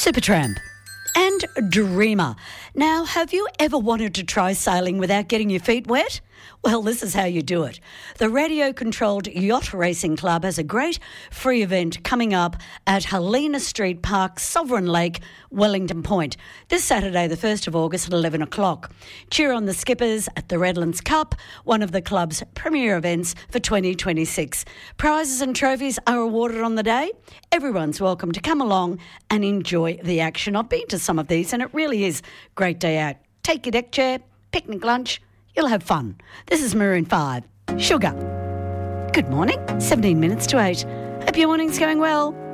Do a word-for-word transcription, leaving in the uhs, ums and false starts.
Supertramp and Dreamer. Now, have you ever wanted to try sailing without getting your feet wet? Well, this is how you do it. The radio-controlled Yacht Racing Club has a great free event coming up at Helena Street Park, Sovereign Lake, Wellington Point, this Saturday, the first of August at eleven o'clock. Cheer on the skippers at the Redlands Cup, one of the club's premier events for twenty twenty-six. Prizes and trophies are awarded on the day. Everyone's welcome to come along and enjoy the action. I've been to some of these and it really is a great day out. Take your deck chair, picnic lunch, you'll have fun. This is Maroon five, Sugar. Good morning, seventeen minutes to eight. Hope your morning's going well.